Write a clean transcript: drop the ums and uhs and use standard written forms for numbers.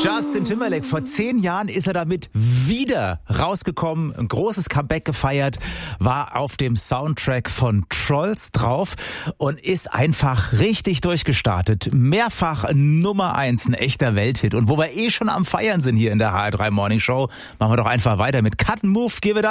Justin Timberlake, vor 10 Jahren ist er damit wieder rausgekommen, ein großes Comeback gefeiert, war auf dem Soundtrack von Trolls drauf und ist einfach richtig durchgestartet. Mehrfach Nummer 1, ein echter Welthit. Und wo wir schon am Feiern sind hier in der HR3 Morning Show, machen wir doch einfach weiter mit Cut and Move, Give It Up.